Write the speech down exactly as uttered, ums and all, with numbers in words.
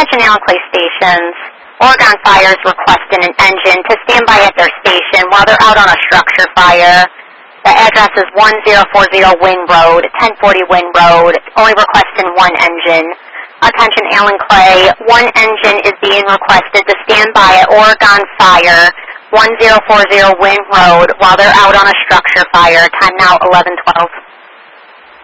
Attention Allen Clay stations. Oregon Fire is requesting an engine to stand by at their station while they're out on a structure fire. The address is one zero four zero Wynn Road, ten forty Wynn Road. Only requesting one engine. Attention Allen Clay, one engine is being requested to stand by at Oregon Fire, one zero four zero Wynn Road while they're out on a structure fire. Time now eleven twelve.